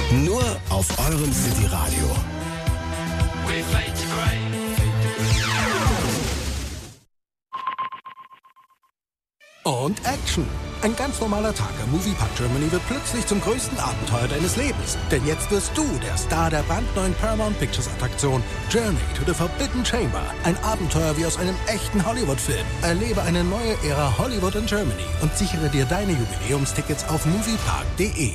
Nur auf eurem City Radio. Und Action. Ein ganz normaler Tag am Moviepark Germany wird plötzlich zum größten Abenteuer deines Lebens. Denn jetzt wirst du der Star der brandneuen Paramount Pictures Attraktion Journey to the Forbidden Chamber. Ein Abenteuer wie aus einem echten Hollywood-Film. Erlebe eine neue Ära Hollywood in Germany und sichere dir deine Jubiläumstickets auf moviepark.de.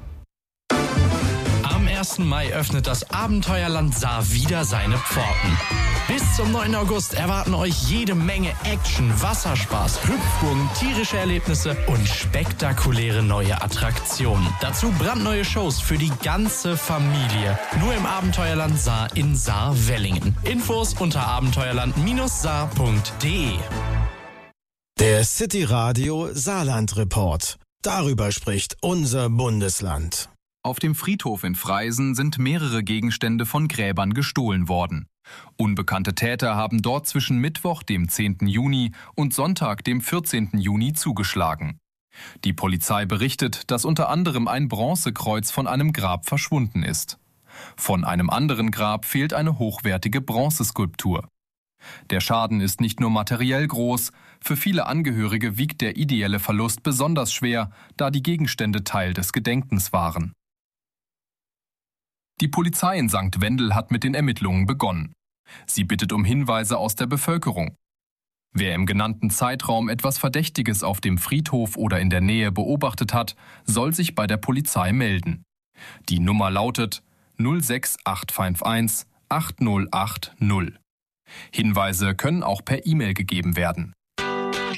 Am 1. Mai öffnet das Abenteuerland Saar wieder seine Pforten. Bis zum 9. August erwarten euch jede Menge Action, Wasserspaß, Hüpfburgen, tierische Erlebnisse und spektakuläre neue Attraktionen. Dazu brandneue Shows für die ganze Familie. Nur im Abenteuerland Saar in Saar-Wellingen. Infos unter abenteuerland-saar.de. Der City Radio Saarland Report. Darüber spricht unser Bundesland. Auf dem Friedhof in Freisen sind mehrere Gegenstände von Gräbern gestohlen worden. Unbekannte Täter haben dort zwischen Mittwoch, dem 10. Juni und Sonntag, dem 14. Juni zugeschlagen. Die Polizei berichtet, dass unter anderem ein Bronzekreuz von einem Grab verschwunden ist. Von einem anderen Grab fehlt eine hochwertige Bronzeskulptur. Der Schaden ist nicht nur materiell groß, für viele Angehörige wiegt der ideelle Verlust besonders schwer, da die Gegenstände Teil des Gedenkens waren. Die Polizei in St. Wendel hat mit den Ermittlungen begonnen. Sie bittet um Hinweise aus der Bevölkerung. Wer im genannten Zeitraum etwas Verdächtiges auf dem Friedhof oder in der Nähe beobachtet hat, soll sich bei der Polizei melden. Die Nummer lautet 06851 8080. Hinweise können auch per E-Mail gegeben werden.